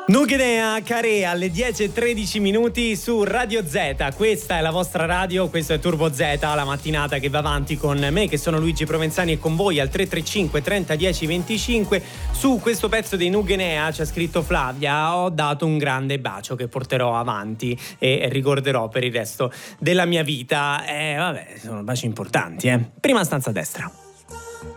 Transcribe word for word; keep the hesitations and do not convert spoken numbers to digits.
Nugenea Care alle dieci e tredici minuti su Radio Z. Questa è la vostra radio, questo è Turbo Z, la mattinata che va avanti con me che sono Luigi Provenzani e con voi al tre tre cinque trenta dieci venticinque. Su questo pezzo di Nugenea c'è scritto Flavia: ho dato un grande bacio che porterò avanti e ricorderò per il resto della mia vita. E eh, vabbè, sono baci importanti, eh. Prima stanza a destra.